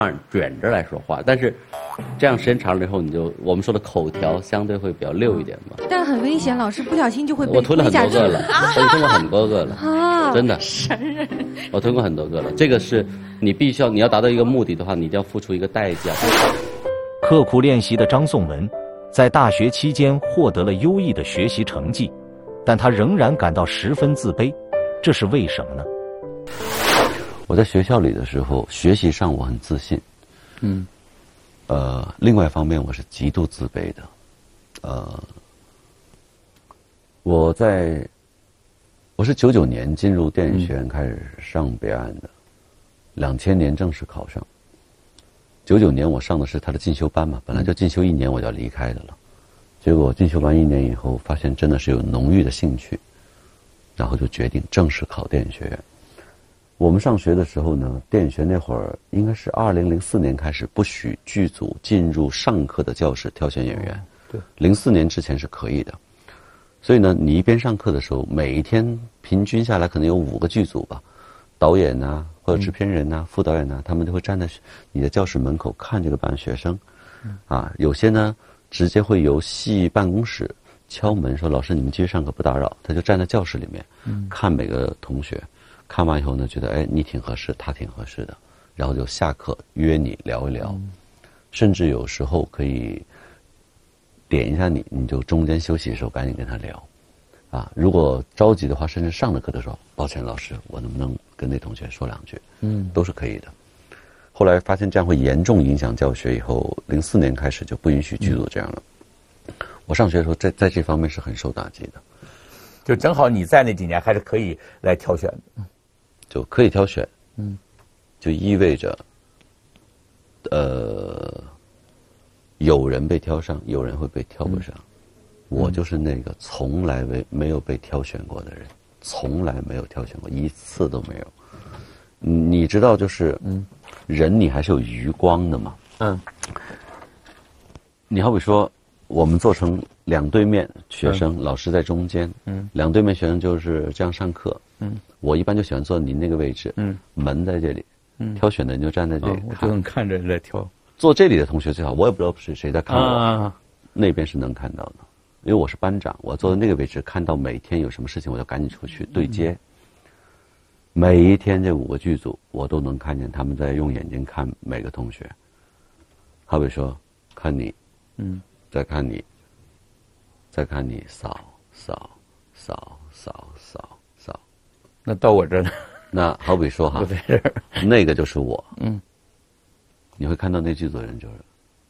卷着来说话，但是这样时间长了以后，我们说的口条相对会比较溜一点嘛。 但很危险，老师不小心就会被我吞了很多个了，我吞过很多个了啊， 真的。 神人， 我吞过很多个了。这个是你必须要，你要达到一个目的的话，你一定要付出一个代价。 刻苦练习的张颂文，在大学期间获得了优异的学习成绩，但他仍然感到十分自卑，这是为什么呢？ 我在学校里的时候，学习上我很自信，另外一方面我是极度自卑的，我是99年进入电影学院开始上北岸的，2000年正式考上。99年我上的是他的进修班嘛，本来就进修1年我就要离开的了，结果进修完1年以后，发现真的是有浓郁的兴趣，然后就决定正式考电影学院。我们上学的时候呢，电影学那会儿应该是2004年开始不许剧组进入上课的教室挑选演员， 对 ，04年之前是可以的。所以呢，你一边上课的时候，每一天平均下来可能有5个剧组吧，导演呐，或者制片人呐，副导演呐，他们就会站在你的教室门口看这个班学生，有些呢直接会由系办公室敲门说：“老师，你们继续上课，不打扰。”他就站在教室里面，看每个同学。看完以后呢，觉得你挺合适，他挺合适的，然后就下课约你聊一聊，甚至有时候可以点一下你就中间休息的时候赶紧跟他聊，如果着急的话，甚至上了课的时候，抱歉老师，我能不能跟那同学说2句？都是可以的。后来发现这样会严重影响教学，以后04年开始就不允许剧组这样了。我上学的时候在这方面是很受打击的。 就正好你在那几年还是可以来挑选的。 就可以挑选，就意味着，有人被挑上，有人会被挑不上。我就是那个从来没有被挑选过的人，从来没有挑选过，1次都没有。你知道，就是人你还是有余光的嘛。你好比说，我们做成2对面学生，老师在中间，2对面学生就是这样上课。我一般就喜欢坐您那个位置，门在这里，挑选的人就站在这里， 我就能看着来挑。 坐这里的同学最好，我也不知道是谁在看我，那边是能看到的，因为我是班长，我坐在那个位置，看到每天有什么事情，我就赶紧出去对接。每一天这5个剧组，我都能看见他们在用眼睛看每个同学，好比说，看你，再看你，再看你，扫。 那到我这儿呢？ 那好比说哈，那个就是我。你会看到那剧组的人就是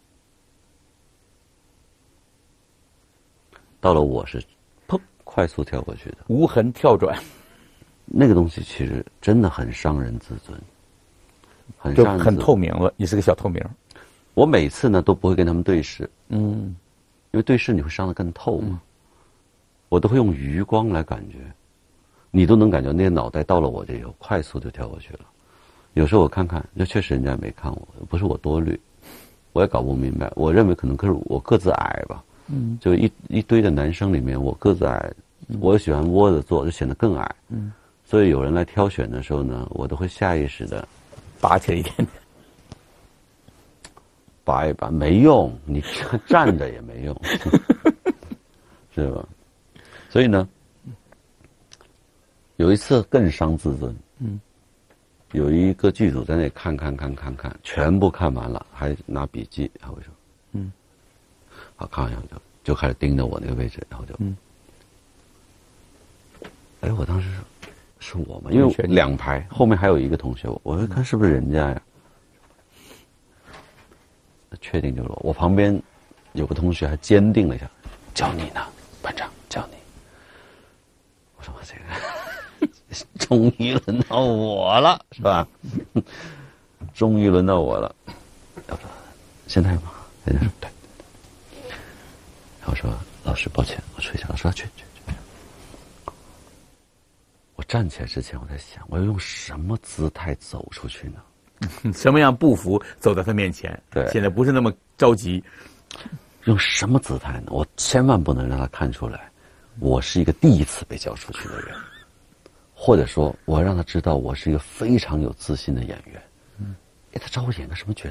到了我是砰快速跳过去的， 无痕跳转。 那个东西其实真的很伤人自尊， 就很透明了，你是个小透明。 我每次呢都不会跟他们对视，因为对视你会伤得更透嘛。我都会用余光来感觉，你都能感觉那个脑袋到了我这以后，快速就跳过去了。有时候我看看，就确实人家没看我，不是我多虑，我也搞不明白。我认为可能是我个子矮吧，就一堆的男生里面，我个子矮，我喜欢窝着坐，就显得更矮。所以有人来挑选的时候呢，我都会下意识的拔起来一点点， 拔一拔没用，你站着也没用，是吧？所以呢，有一次更伤自尊。有一个剧组在那里看，全部看完了，还拿笔记，然后说，好，看完以后就开始盯着我那个位置，然后就，我当时是我吗？因为2排后面还有一个同学，我说看是不是人家呀？确定就是我旁边有个同学还坚定了一下，叫你呢，班长叫你。我说这个终于轮到我了，是吧？终于轮到我了。他说现在吗？人家说对。然后说老师抱歉，我吹一下。老师说去。我站起来之前，我在想，我要用什么姿态走出去呢？ 什么样步幅走到他面前？ 对， 现在不是那么着急。 用什么姿态呢？我千万不能让他看出来，我是一个第一次被叫出去的人，或者说，我要让他知道我是一个非常有自信的演员。 哎，他找我演个什么角